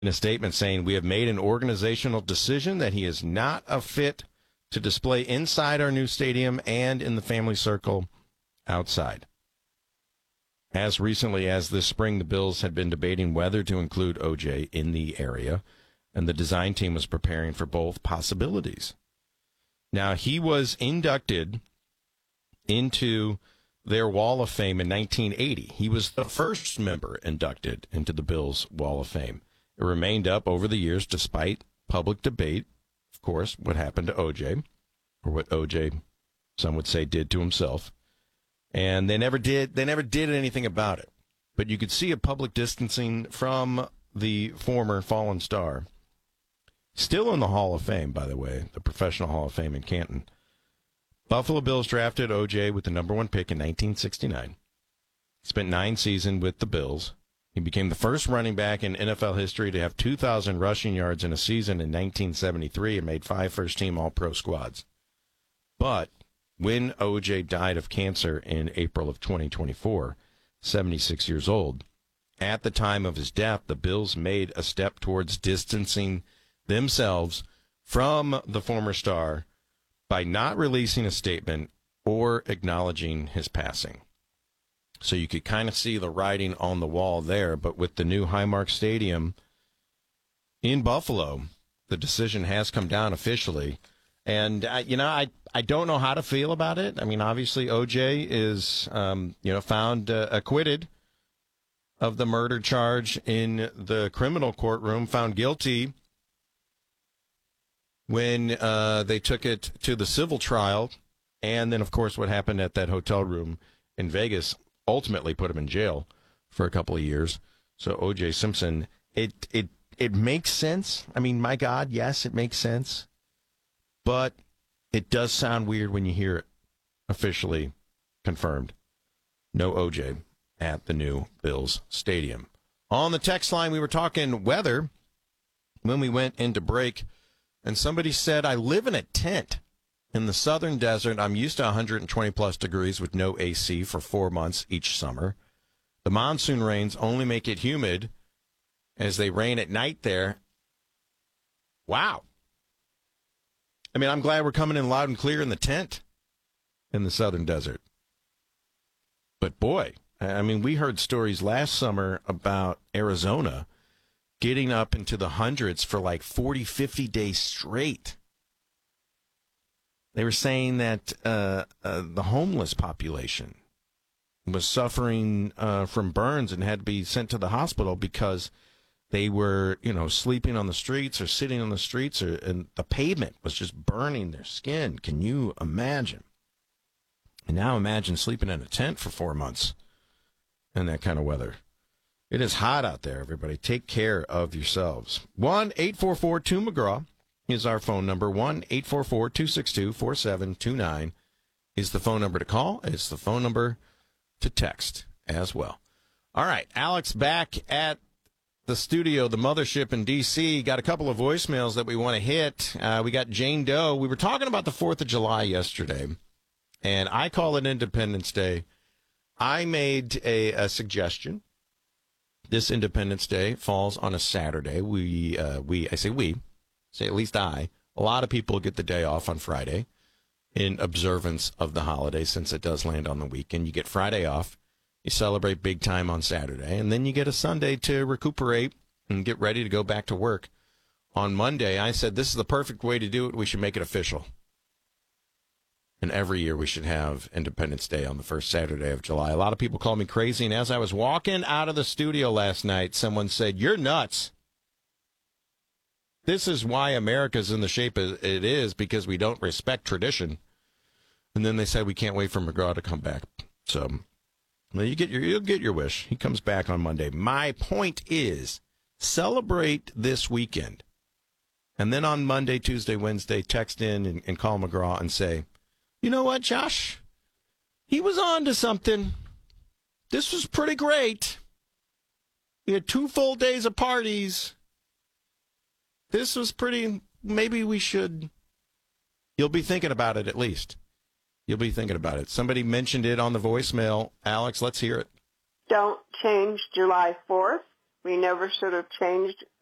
in a statement saying, "We have made an organizational decision that he is not a fit to display inside our new stadium and in the family circle outside." As recently as this spring, the Bills had been debating whether to include OJ in the area, and the design team was preparing for both possibilities. Now, he was inducted into their Wall of Fame in 1980. He was the first member inducted into the Bills Wall of Fame. It remained up over the years despite public debate, of course, what happened to OJ, or what OJ, some would say, did to himself. And they never did anything about it. But you could see a public distancing from the former fallen star. Still in the Hall of Fame, by the way, the Professional Hall of Fame in Canton. Buffalo Bills drafted OJ with the number 1 pick in 1969. He spent 9 seasons with the Bills. He became the first running back in NFL history to have 2,000 rushing yards in a season in 1973 and made 5 first-team All-Pro squads. But when OJ died of cancer in April of 2024, 76 years old, at the time of his death, the Bills made a step towards distancing themselves from the former star by not releasing a statement or acknowledging his passing. So you could kind of see the writing on the wall there, but with the new Highmark Stadium in Buffalo, the decision has come down officially. And, I don't know how to feel about it. I mean, obviously, OJ is, found acquitted of the murder charge in the criminal courtroom, found guilty when they took it to the civil trial. And then, of course, what happened at that hotel room in Vegas ultimately put him in jail for a couple of years. So O.J. Simpson, it makes sense. I mean, my God, yes, it makes sense. But it does sound weird when you hear it officially confirmed. No O.J. at the new Bills Stadium. On the text line, we were talking weather when we went into break, and somebody said, "I live in a tent in the southern desert. I'm used to 120-plus degrees with no AC for 4 months each summer. The monsoon rains only make it humid as they rain at night there." Wow. I mean, I'm glad we're coming in loud and clear in the tent in the southern desert. But boy, I mean, we heard stories last summer about Arizona getting up into the hundreds for like 40, 50 days straight. They were saying that the homeless population was suffering from burns and had to be sent to the hospital because they were, sleeping on the streets or sitting on the streets, and the pavement was just burning their skin. Can you imagine? And now imagine sleeping in a tent for 4 months in that kind of weather. It is hot out there, everybody. Take care of yourselves. 1-844-2-McGraw is our phone number. 1-844-262-4729 is the phone number to call. It's the phone number to text as well. All right, Alex back at the studio, the mothership in D.C. Got a couple of voicemails that we want to hit. We got Jane Doe. We were talking about the 4th of July yesterday, and I call it Independence Day. I made a suggestion. This Independence Day falls on a Saturday. I say at least I. A lot of people get the day off on Friday in observance of the holiday, since it does land on the weekend. You get Friday off. You celebrate big time on Saturday, and then you get a Sunday to recuperate and get ready to go back to work on Monday. I said this is the perfect way to do it. We should make it official. And every year we should have Independence Day on the first Saturday of July. A lot of people call me crazy, and as I was walking out of the studio last night, someone said, "You're nuts. This is why America's in the shape it is, because we don't respect tradition." And then they said, "We can't wait for McGraw to come back." So well, you'll get your wish. He comes back on Monday. My point is, celebrate this weekend. And then on Monday, Tuesday, Wednesday, text in and call McGraw and say, "You know what, Josh? He was on to something. This was pretty great. We had 2 full days of parties. This was pretty, maybe we should." You'll be thinking about it at least. You'll be thinking about it. Somebody mentioned it on the voicemail. Alex, let's hear it. Don't change July 4th. We never should have changed